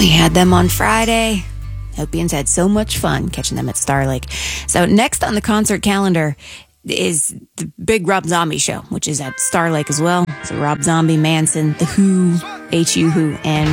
We had them on Friday. Hopians had so much fun catching them at Star Lake. So next on the concert calendar is the big Rob Zombie show, which is at Star Lake as well. So Rob Zombie, Manson, The Who, H.U. Who, and